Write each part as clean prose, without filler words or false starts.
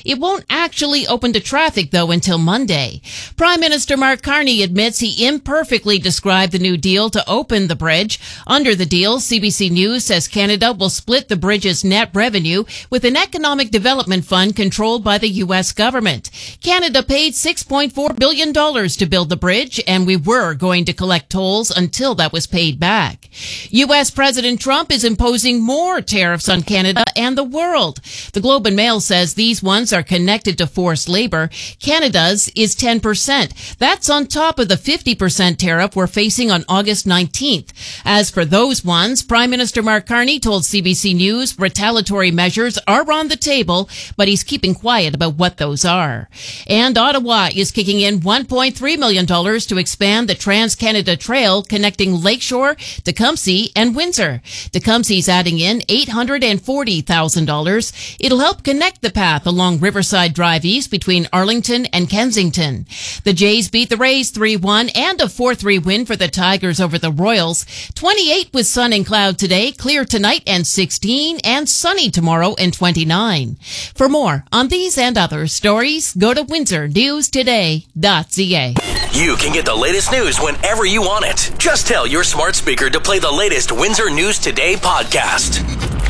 It won't actually open to traffic, though, until Monday. Prime Minister Mark Carney admits he imperfectly described the new deal to open the bridge. Under the deal, CBC News says Canada will split the bridge's net revenue with an economic development fund controlled by the U.S. government. Canada paid $6.4 billion to build the bridge, and we were going to collect tolls until that was paid back. U.S. President Trump is imposing more tariffs on Canada and the world. The Globe and Mail says these ones are connected to forced labor. Canada's is 10%. That's on top of the 50% tariff we're facing on August 19th. As for those ones, Prime Minister Mark Carney told CBC News retaliatory measures are on the table, but he's keeping quiet about what those are. And Ottawa is kicking in $1.3 million to expand the Trans-Canada Trail connecting Lakeshore, Tecumseh, and Windsor. Tecumseh's adding in $840,000. It'll help connect the path along Riverside Drive East between Arlington and Kensington. The Jays beat the Rays 3-1 and a 4-3 win for the Tigers over the Royals. 28 with sun and cloud today, clear tonight and 16, and sunny tomorrow and 29. For more on these and other stories, go to windsornewstoday.ca. You can get the latest news whenever you want it. Just tell your smart speaker to play the latest Windsor News Today podcast.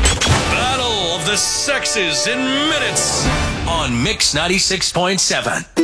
Battle of the Sexes in minutes on Mix 96.7.